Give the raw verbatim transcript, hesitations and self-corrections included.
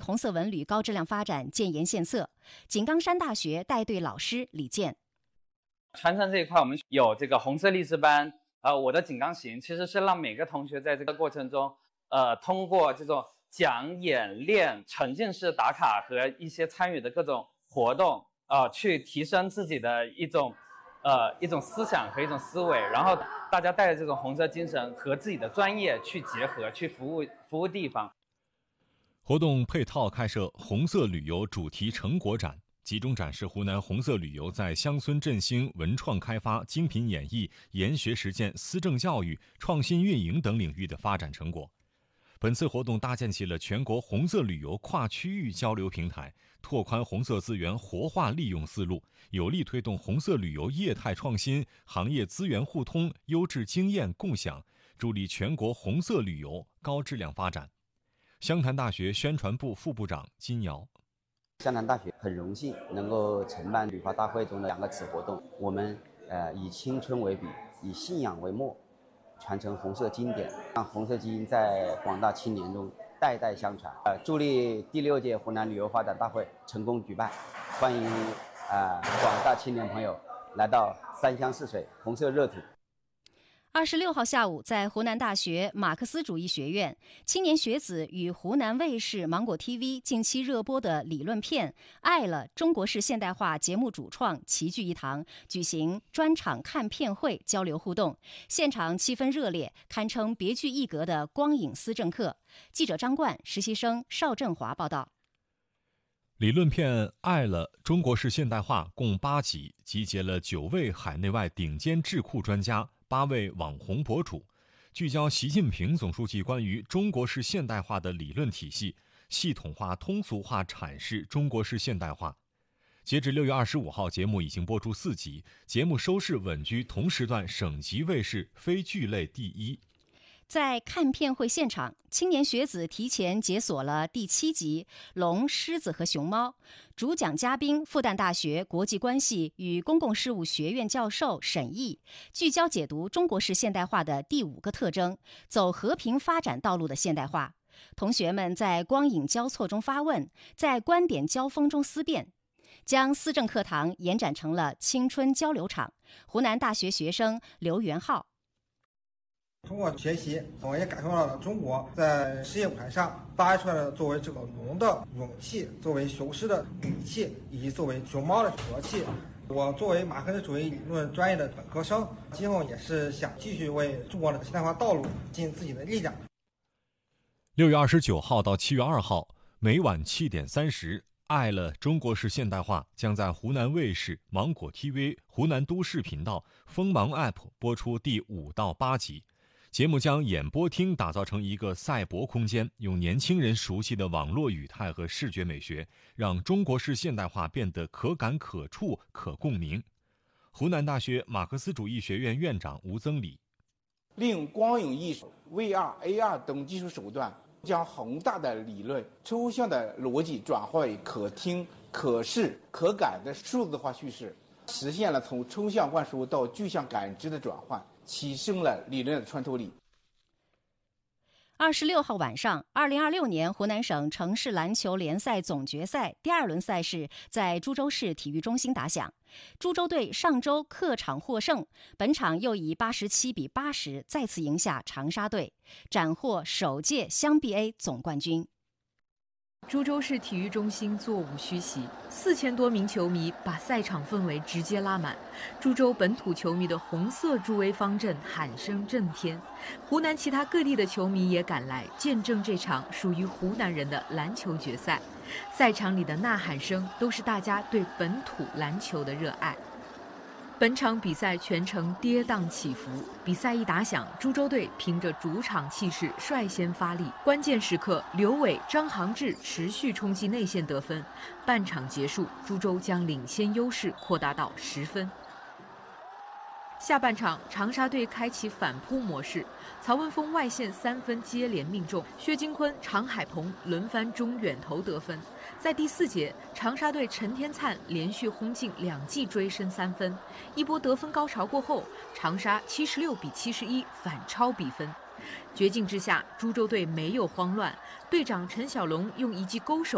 红色文旅高质量发展建言献策。井冈山大学带队老师李健， 传承这一块，我们有这个红色励志班，呃，我的井冈行，其实是让每个同学在这个过程中，呃，通过这种讲演练、沉浸式打卡和一些参与的各种活动，呃，去提升自己的一种，呃，一种思想和一种思维，然后大家带着这种红色精神和自己的专业去结合，去服务服务地方。 活动配套开设红色旅游主题成果展，集中展示湖南红色旅游在乡村振兴、文创开发、精品演绎、研学实践、思政教育、创新运营等领域的发展成果。本次活动搭建起了全国红色旅游跨区域交流平台，拓宽红色资源活化利用思路，有力推动红色旅游业态创新、行业资源互通、优质经验共享，助力全国红色旅游高质量发展。湘潭大学宣传部副部长金瑶， 湘潭大学很荣幸能够承办旅发大会中的两个子活动，我们呃以青春为笔，以信仰为墨，传承红色经典，让红色基因在广大青年中代代相传。呃，助力第六届湖南旅游发展大会成功举办，欢迎呃广大青年朋友来到三湘四水红色热土。 二十六号下午，在湖南大学马克思主义学院，青年学子与湖南卫视、芒果 T V 近期热播的理论片《爱了中国式现代化》节目主创齐聚一堂，举行专场看片会交流互动，现场气氛热烈，堪称别具一格的光影思政课。记者张冠、实习生邵振华报道。 理论片《爱了中国式现代化》共八集，集结了九位海内外顶尖智库专家、八位网红博主，聚焦习近平总书记关于中国式现代化的理论体系，系统化、通俗化阐释中国式现代化。截至六月二十五号，节目已经播出四集，节目收视稳居同时段省级卫视非剧类第一。 在看片会现场，青年学子提前解锁了第七集《龙、狮子和熊猫》。主讲嘉宾复旦大学国际关系与公共事务学院教授沈毅，聚焦解读中国式现代化的第五个特征：走和平发展道路的现代化。同学们在光影交错中发问，在观点交锋中思辨，将思政课堂延展成了青春交流场。湖南大学学生刘元浩。 通过学习，我也感受到了中国在世界舞台上发出来的作为这个龙的勇气，作为雄狮的武器，以及作为熊猫的和气。我作为马克思主义理论专业的本科生，今后也是想继续为中国的现代化道路尽自己的力量。 六月二十九号到七月二号，每晚七点三十，爱了中国式现代化将在湖南卫视、芒果 T V、湖南都市频道、锋芒 App 播出第五到八集。节目将演播厅打造成一个赛博空间，用年轻人熟悉的网络语态和视觉美学，让中国式现代化变得可感可触可共鸣。湖南大学马克思主义学院院长吴增礼， 利用光影艺术、V R、A R 等技术手段，将宏大的理论、抽象的逻辑转化为可听、可视、可感的数字化叙事，实现了从抽象灌输到具象感知的转换，提升了理论的穿透力。 二十六号晚上，二零二六年湖南省城市篮球联赛总决赛第二轮赛事在株洲市体育中心打响。株洲队上周客场获胜，本场又以八十七比八十再次赢下长沙队，斩获首届湘 B A 总冠军。 株洲市体育中心座无虚席，四千多名球迷把赛场氛围直接拉满。株洲本土球迷的红色助威方阵喊声震天，湖南其他各地的球迷也赶来见证这场属于湖南人的篮球决赛。赛场里的呐喊声都是大家对本土篮球的热爱。本场比赛全程跌宕起伏，比赛一打响，株洲队凭着主场气势率先发力，关键时刻刘伟、张航志持续冲击内线得分。半场结束，株洲将领先优势扩大到十分。下半场，长沙队开启反扑模式，曹文峰外线三分接连命中，薛金坤、常海鹏轮番中远投得分。在第四节，长沙队陈天灿连续轰进两记追身三分，一波得分高潮过后，长沙七十六比七十一反超比分。绝境之下，株洲队没有慌乱，队长陈小龙用一记勾手